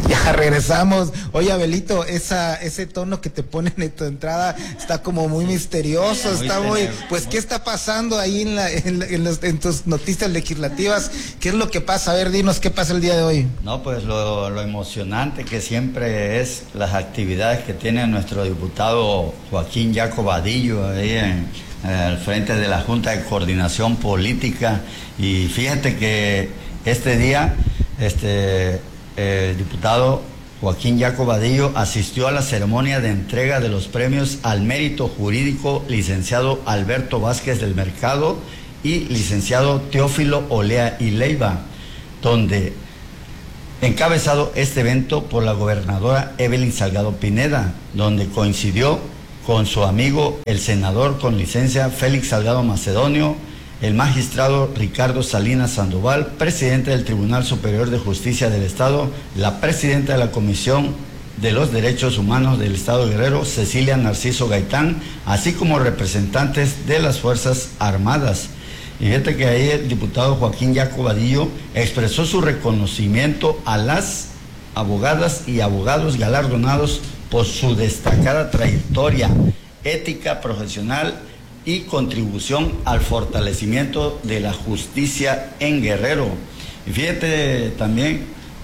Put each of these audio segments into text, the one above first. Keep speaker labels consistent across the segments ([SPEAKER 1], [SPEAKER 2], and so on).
[SPEAKER 1] Ya regresamos. Oye, Abelito, ese tono que te ponen en tu entrada está como muy misterioso, está muy... Pues, ¿qué está pasando ahí en tus noticias legislativas? ¿Qué es lo que pasa? A ver, dinos, ¿qué pasa el día de hoy?
[SPEAKER 2] No, pues lo emocionante que siempre es las actividades que tiene nuestro diputado Joaquín Jaco Vadillo ahí al frente de la Junta de Coordinación Política. Y fíjate que este día, el diputado Joaquín Jaco Vadillo asistió a la ceremonia de entrega de los premios al mérito jurídico licenciado Alberto Vázquez del Mercado y licenciado Teófilo Olea y Leiva, donde encabezado este evento por la gobernadora Evelyn Salgado Pineda, donde coincidió con su amigo el senador con licencia Félix Salgado Macedonio, el magistrado Ricardo Salinas Sandoval, presidente del Tribunal Superior de Justicia del Estado, la presidenta de la Comisión de los Derechos Humanos del Estado de Guerrero, Cecilia Narciso Gaitán, así como representantes de las Fuerzas Armadas. Y fíjate que ahí el diputado Joaquín Jaco Vadillo expresó su reconocimiento a las abogadas y abogados galardonados por su destacada trayectoria ética, profesional y contribución al fortalecimiento de la justicia en Guerrero. Y fíjate también,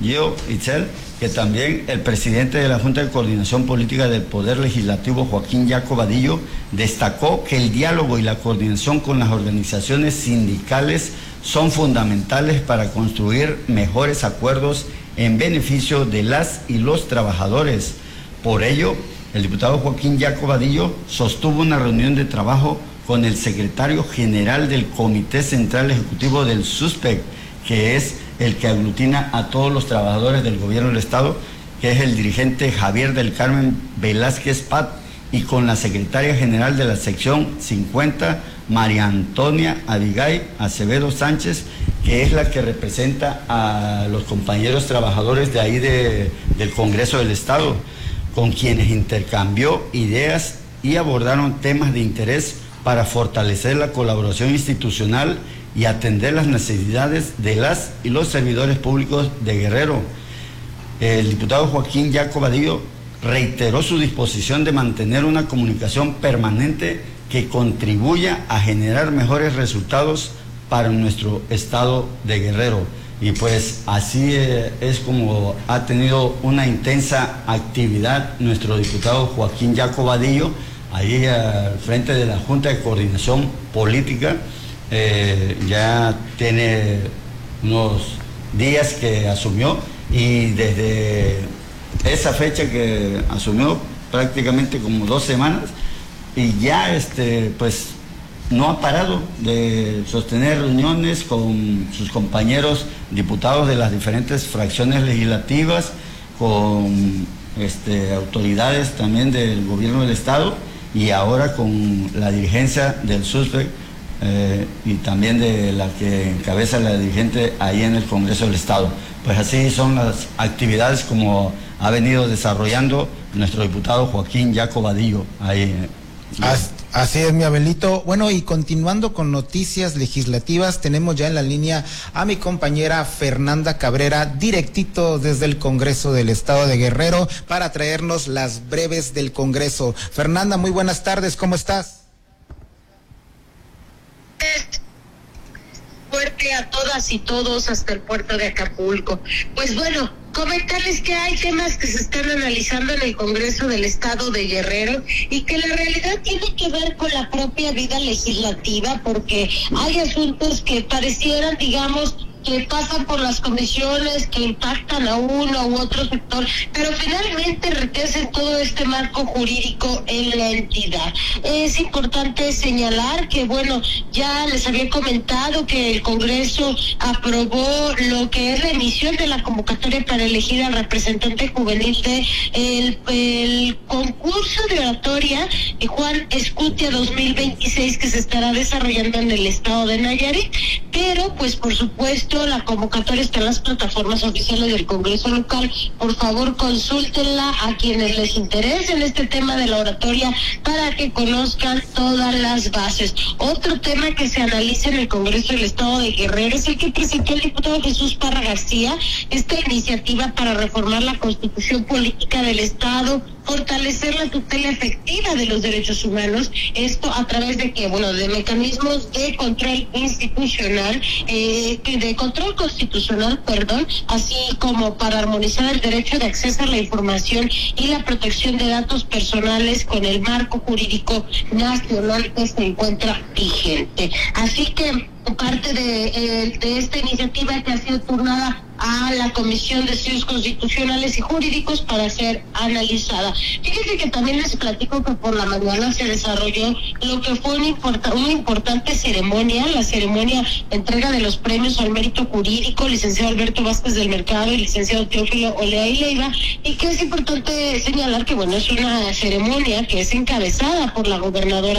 [SPEAKER 2] Itzel, que también el presidente de la Junta de Coordinación Política del Poder Legislativo, Joaquín Jaco Vadillo, destacó que el diálogo y la coordinación con las organizaciones sindicales son fundamentales para construir mejores acuerdos en beneficio de las y los trabajadores. Por ello, el diputado Joaquín Jaco Vadillo sostuvo una reunión de trabajo con el secretario general del Comité Central Ejecutivo del SUSPEC, que es el que aglutina a todos los trabajadores del gobierno del Estado, que es el dirigente Javier del Carmen Velázquez Pat, y con la secretaria general de la sección 50, María Antonia Adigay Acevedo Sánchez, que es la que representa a los compañeros trabajadores de ahí del Congreso del Estado, con quienes intercambió ideas y abordaron temas de interés para fortalecer la colaboración institucional y atender las necesidades de las y los servidores públicos de Guerrero. El diputado Joaquín Jaco Vadillo reiteró su disposición de mantener una comunicación permanente que contribuya a generar mejores resultados para nuestro estado de Guerrero. Y pues así es como ha tenido una intensa actividad nuestro diputado Joaquín Jaco Vadillo, ahí al frente de la Junta de Coordinación Política. Ya tiene unos días que asumió, y desde esa fecha que asumió, prácticamente como 2 semanas, y ya pues no ha parado de sostener reuniones con sus compañeros diputados de las diferentes fracciones legislativas, con autoridades también del gobierno del Estado, y ahora con la dirigencia del SUSPEC, y también de la que encabeza la dirigente ahí en el Congreso del Estado. Pues así son las actividades como ha venido desarrollando nuestro diputado Joaquín Jaco Vadillo ahí.
[SPEAKER 1] Así es, mi Abelito. Bueno, y continuando con noticias legislativas, tenemos ya en la línea a mi compañera Fernanda Cabrera, directito desde el Congreso del Estado de Guerrero, para traernos las breves del Congreso. Fernanda, muy buenas tardes, ¿cómo estás?
[SPEAKER 3] Fuerte a todas y todos hasta el puerto de Acapulco. Pues bueno, comentarles que hay temas que se están analizando en el Congreso del Estado de Guerrero y que la realidad tiene que ver con la propia vida legislativa, porque hay asuntos que parecieran, digamos, que pasan por las comisiones, que impactan a uno u otro sector, pero finalmente enriquecen todo este marco jurídico en la entidad. Es importante señalar que, bueno, ya les había comentado que el Congreso aprobó lo que es la emisión de la convocatoria para elegir al representante juvenil de el concurso de oratoria Juan Escutia 2026, que se estará desarrollando en el estado de Nayarit, pero pues por supuesto repito, la convocatoria está en las plataformas oficiales del Congreso local. Por favor, consúltenla a quienes les interesen este tema de la oratoria para que conozcan todas las bases. Otro tema que se analiza en el Congreso del Estado de Guerrero es el que presentó el diputado Jesús Parra García, esta iniciativa para reformar la Constitución Política del Estado, fortalecer la tutela efectiva de los derechos humanos, esto a través de de mecanismos de control institucional, de control constitucional, así como para armonizar el derecho de acceso a la información y la protección de datos personales con el marco jurídico nacional que se encuentra vigente. Así que parte de esta iniciativa que ha sido turnada a la Comisión de Estudios Constitucionales y Jurídicos para ser analizada. Fíjense que también les platico que por la mañana se desarrolló lo que fue una importante ceremonia, la ceremonia entrega de los premios al mérito jurídico, licenciado Alberto Vázquez del Mercado y licenciado Teófilo Olea y Leiva, y que es importante señalar que es una ceremonia que es encabezada por la gobernadora